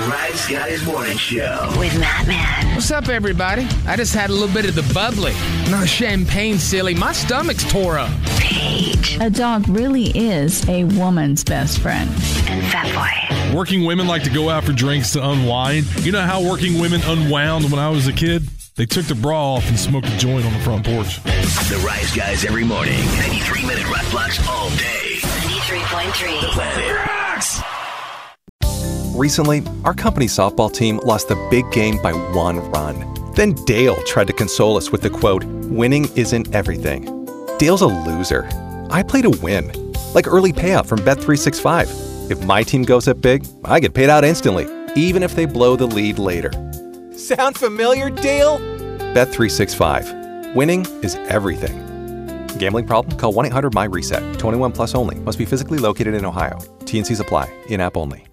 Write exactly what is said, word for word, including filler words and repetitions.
Rise Guys Morning Show with Matt Man. What's up, everybody? I just had a little bit of the bubbly. No champagne, silly. My stomach's tore up. Paige. A dog really is a woman's best friend. And Fat Boy. Working women like to go out for drinks to unwind. You know how working women unwound when I was a kid? They took the bra off and smoked a joint on the front porch. The Rise Guys every morning. ninety-three minute rock blocks all day. ninety-three point three. The Planet Rocks. Recently, our company's softball team lost the big game by one run. Then Dale tried to console us with the quote, "Winning isn't everything." Dale's a loser. I play to win. Like early payout from Bet three sixty-five. If my team goes up big, I get paid out instantly, even if they blow the lead later. Sound familiar, Dale? Bet three sixty-five. Winning is everything. Gambling problem? Call one eight hundred M Y RESET. twenty-one plus only. Must be physically located in Ohio. T and Cs apply. In-app only.